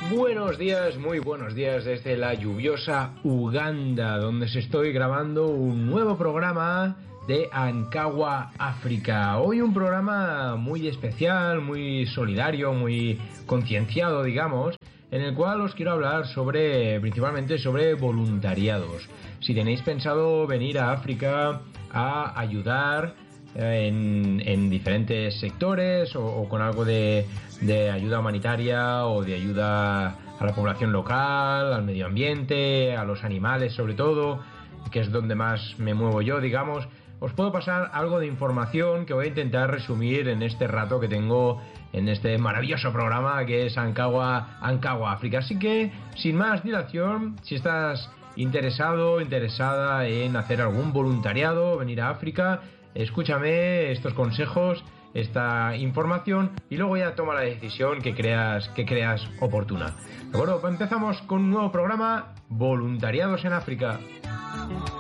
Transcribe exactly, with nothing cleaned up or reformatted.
Buenos días, muy buenos días desde la lluviosa Uganda, donde se estoy grabando un nuevo programa de Ankawa África. Hoy un programa muy especial, muy solidario, muy concienciado, digamos, en el cual os quiero hablar sobre, principalmente sobre voluntariados. Si tenéis pensado venir a África a ayudar en, en diferentes sectores o, o con algo de, de ayuda humanitaria o de ayuda a la población local, al medio ambiente, a los animales sobre todo, que es donde más me muevo yo, digamos, os puedo pasar algo de información que voy a intentar resumir en este rato que tengo en este maravilloso programa que es Ankawa, Ankawa África. Así que, sin más dilación, si estás interesado, interesada en hacer algún voluntariado, venir a África, escúchame estos consejos, esta información y luego ya toma la decisión que creas, que creas oportuna. De acuerdo, pues empezamos con un nuevo programa, Voluntariados en África.